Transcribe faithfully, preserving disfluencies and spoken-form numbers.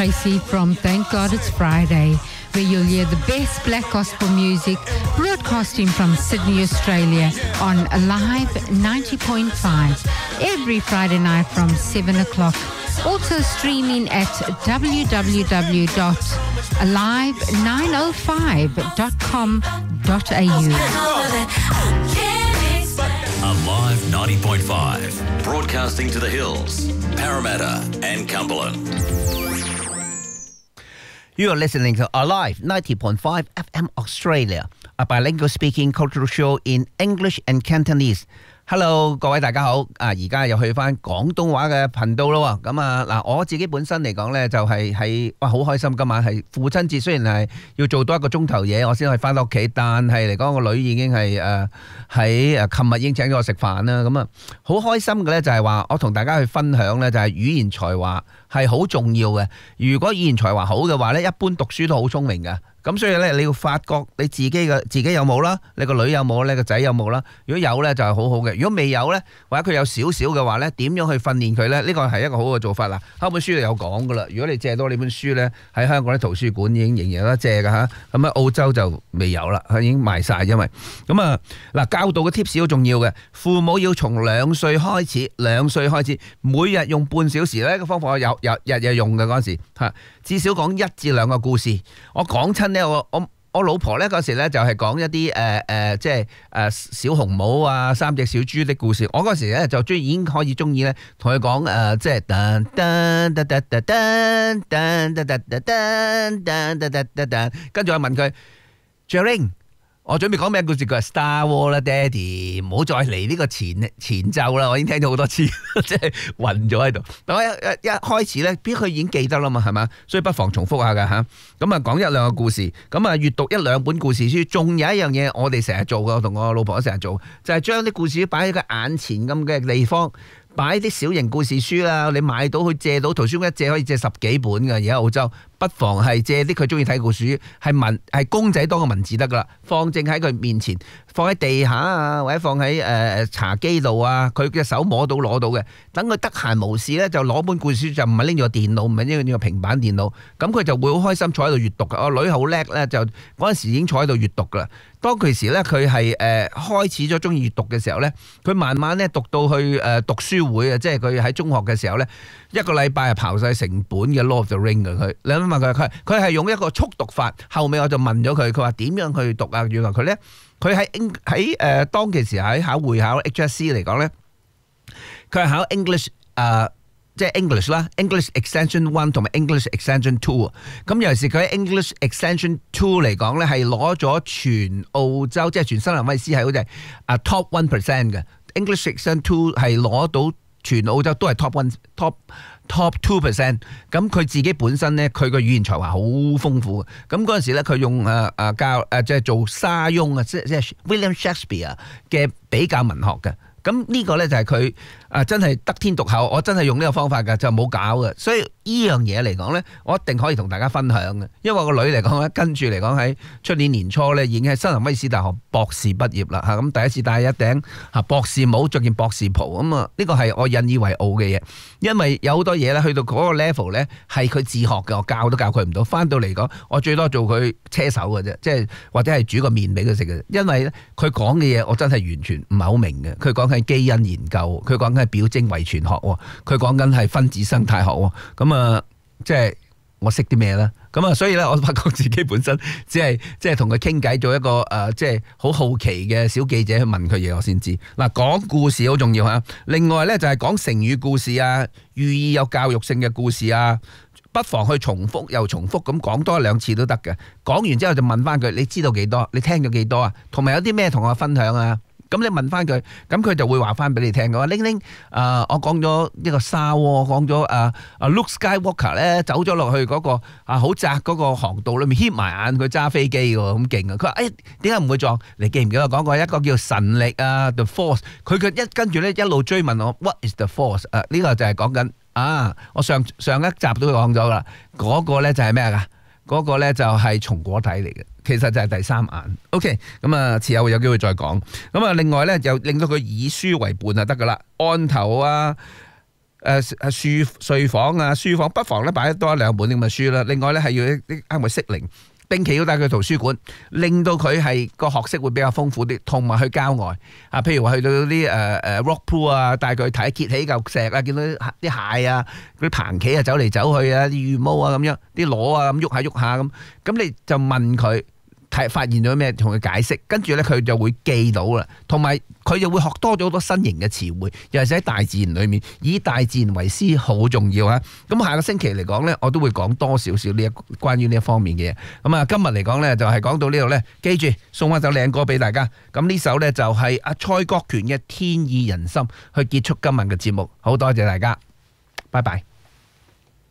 Tracy from Thank God It's Friday, where you'll hear the best black gospel music broadcasting from Sydney, Australia on Alive ninety point five every Friday night from seven o'clock. Also streaming at w w w dot alive nine oh five dot com dot a u. Alive ninety point five, broadcasting to the hills, Parramatta and Cumberland. You are listening to Alive ninety point five F M Australia, a bilingual speaking cultural show in English and Cantonese. Hello， 各位大家好，啊，而家又去翻廣東話嘅頻道咯喎，咁啊嗱，我自己本身嚟講咧，就係喺哇好開心，今晚係父親節，雖然係要做多一個鐘頭嘢，我先可以翻到屋企，但係嚟講個女已經係誒喺誒琴日已經請咗我食飯啦，咁啊好開心嘅咧就係話，我同大家去分享咧就係語言才華係好重要嘅，如果語言才華好嘅話咧，一般讀書都好聰明嘅。咁所以咧，你要發覺你自己嘅自己有冇啦，你個女有冇，你個仔有冇啦。如果有咧，就係好好嘅；如果未有咧，或者佢有少少嘅話咧，點樣去訓練佢咧？呢個係一個好嘅做法啦。喺本書度有講噶啦。如果你借多呢本書咧，喺香港啲圖書館已經仍然有得借㗎嚇。咁喺澳洲就未有啦，已經賣晒，因為咁啊嗱，教導嘅 tips 好重要嘅。父母要從兩歲開始，兩歲開始每日用半小時咧，個方法我有有日日用嘅嗰陣時嚇，至少講一至兩個故事。我講親咧，我我我老婆咧嗰時咧就係講一啲誒誒，即係誒小紅帽啊，三隻小豬的故事。我嗰時咧就中意已經可以中意咧，同佢講誒，即係噔噔噔噔噔噔噔噔噔噔噔噔噔噔，跟住我問佢 Jering， 我準備講咩故事？佢話 Star War 啦，爹哋，唔好再嚟呢個前前奏啦，我已經聽咗好多次，即係暈咗喺度。但我一一一開始咧，邊佢已經記得啦嘛，係嘛？所以不妨重複下㗎嚇。咁啊，講一兩個故事，咁啊，閱讀一兩本故事書。仲有一樣嘢，我哋成日做嘅，我同我老婆成日做，就係將啲故事書擺喺佢眼前咁嘅地方。擺啲小型故事書啦，你買到去借到圖書館一借可以借十幾本嘅，而家澳洲不妨係借啲佢中意睇故事書，係文係公仔多過文字得噶啦，放正喺佢面前，放喺地下啊，或者放喺誒、呃、茶几度啊，佢嘅手摸到攞到嘅，等佢得閒無事咧就攞本故事書，就唔係拎住個電腦，唔係拎住個平板電腦，咁佢就會好開心坐喺度閱讀嘅。我女好叻咧，就嗰陣時已經坐喺度閱讀噶啦。當其時咧，佢係誒開始咗中意閱讀嘅時候咧，佢慢慢咧讀到去誒、呃、讀書會啊，即係佢喺中學嘅時候咧，一個禮拜係刨晒成本嘅《Lord of the Ring》嘅佢。你諗下佢，佢佢係用一個速讀法。後尾我就問咗佢，佢話點樣去讀啊？原來佢咧，佢喺喺誒當其時喺考會考 H S C 嚟講咧，佢係考 English 誒、呃。即係 English 啦 ，English Extension One 同埋 English Extension Two。咁尤其是佢喺 English Extension Two 嚟講咧，係攞咗全澳洲，即係全新南威斯係好似係啊 Top One Percent 嘅。English Extension Two 係攞到全澳洲都係 Top One、Top Top Two Percent。咁佢自己本身咧，佢個語言才華好豐富嘅。咁嗰陣時咧，佢用誒誒教誒即係做沙翁啊，即即係 William Shakespeare 嘅比較文學嘅。咁呢個咧就係佢啊，真係得天獨厚，我真係用呢個方法㗎，就冇搞嘅。所以呢樣嘢嚟講咧，我一定可以同大家分享嘅。因為我個女嚟講咧，跟住嚟講喺出年年初咧，已經喺新南威爾士大學博士畢業啦嚇。咁第一次戴一頂嚇博士帽，着件博士袍，咁啊呢個係我引以為傲嘅嘢。因為有好多嘢咧，去到嗰個 level 咧，係佢自學嘅，我教都教佢唔到。翻到嚟講，我最多做佢車手嘅啫，即係或者係煮個麵俾佢食嘅。因為咧，佢講嘅嘢我真係完全唔係好明嘅。佢講係基因研究，佢講緊係表徵遺傳學，佢講緊係分子生態學，咁啊，即係我識啲咩咧？咁啊，所以咧，我發覺自己本身只係即係同佢傾偈，做一個誒，即係好好奇嘅小記者去問佢嘢，我先知。嗱，講故事好重要吓。另外咧就係講成語故事啊，寓意有教育性嘅故事啊，不妨去重複又重複咁講多一兩次都得嘅。講完之後就問翻佢，你知道幾多？你聽咗幾多啊？同埋有啲咩同我分享啊？咁你問翻佢，咁佢就會話翻俾你聽嘅。話玲玲，誒，我講咗呢個沙窩，講咗誒誒 Luke Skywalker 咧，走咗落去嗰個啊好窄嗰個航道裏面，瞌埋眼佢揸飛機嘅喎，咁勁啊！佢話誒點解唔會撞？你記唔記得我講過一個叫神力啊 The Force？佢嘅一跟住咧一路追問我 What is the Force？ 誒呢個就係講緊啊，我上上一集都講咗啦，嗰個咧就係咩㗎？嗰個咧就係松果體嚟嘅。其實就係第三眼 ，OK， 咁啊，遲後有機會再講。咁啊，另外咧又令到佢以書為伴就得噶啦，案頭啊， 誒誒書睡房啊、書房，不妨咧擺多一兩本咁嘅書啦。另外咧係要啲啱佢適齡。定期要帶佢去圖書館，令到佢係個學識會比較豐富啲，同埋去郊外啊，譬如話去到啲誒誒 rock pool 啊，帶佢去睇揭起嚿石啊，見到啲蟹啊、嗰啲蟛蜞啊走嚟走去啊，啲羽毛啊咁樣，啲螺啊咁喐下喐下咁，咁你就問佢睇發現咗咩，同佢解釋，跟住咧佢就會記到啦，同埋佢就會學多咗好多新型嘅詞彙，尤其是喺大自然裏面，以大自然為師好重要啊！咁下個星期嚟講咧，我都會講多少少呢一關於呢一方面嘅嘢。咁啊，今日嚟講咧就係講到呢度咧，記住送翻首靚歌俾大家。咁呢首咧就係阿蔡國權嘅《天意人心》，去結束今日嘅節目。好多謝大家，拜拜。